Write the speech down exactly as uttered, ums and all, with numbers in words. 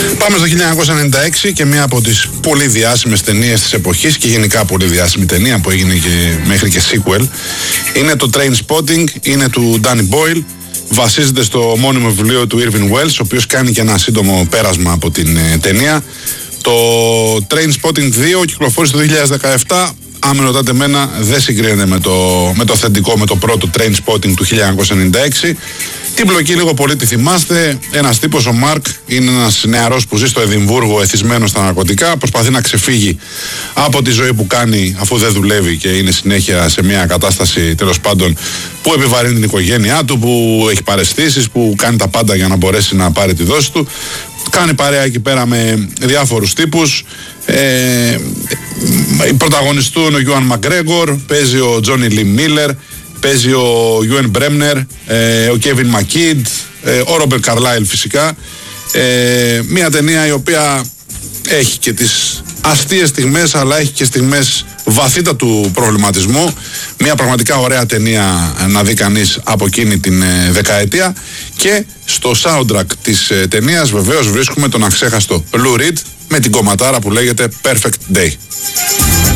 Πάμε στο χίλια εννιακόσια ενενήντα έξι και μία από τις πολύ διάσημες ταινίες της εποχής και γενικά πολύ διάσημη ταινία που έγινε και μέχρι και sequel. Είναι το Trainspotting, είναι του Danny Boyle. Βασίζεται στο μόνιμο βιβλίο του Irving Welsh, ο οποίος κάνει και ένα σύντομο πέρασμα από την ε, ταινία. Το Trainspotting δύο κυκλοφόρησε το δύο χιλιάδες δεκαεπτά. Αν με ρωτάτε εμένα, δεν συγκρίνεται με το, με το αυθεντικό, με το πρώτο Trainspotting του χίλια εννιακόσια ενενήντα έξι. Την πλοκή λίγο πολύ τη θυμάστε. Ένας τύπος, ο Μαρκ, είναι ένας νεαρός που ζει στο Εδιμβούργο, εθισμένος στα ναρκωτικά. Προσπαθεί να ξεφύγει από τη ζωή που κάνει, αφού δεν δουλεύει και είναι συνέχεια σε μια κατάσταση, τέλος πάντων, που επιβαρύνει την οικογένειά του, που έχει παραισθήσεις, που κάνει τα πάντα για να μπορέσει να πάρει τη δόση του. Κάνει παρέα εκεί πέρα με διάφορους τύπους. Ε, πρωταγωνιστούν ο Γιούαν Μακγκρέγκορ, παίζει ο Τζόνι Λι Μίλερ, παίζει ο Ιουέν Μπρέμνερ, ε, ο Κέβιν Μακκίντ, ε, ο Ρόμπερτ Καρλάιλ φυσικά. Ε, μια ταινία η οποία έχει και τις αστείες στιγμές, αλλά έχει και στιγμές βαθύτατου προβληματισμού. Μια πραγματικά ωραία ταινία να δει κανείς από εκείνη την ε, δεκαετία. Και στο soundtrack της ε, ταινίας βεβαίως βρίσκουμε τον αξέχαστο Lou Reed με την κομματάρα που λέγεται Perfect Day.